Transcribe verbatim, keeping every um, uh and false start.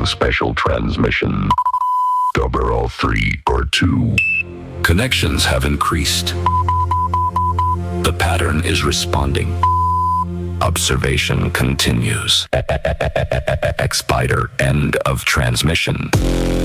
Beginning special transmission. Double three or two. Connections have increased. The pattern is responding. Observation continues. X-Spider, end of transmission.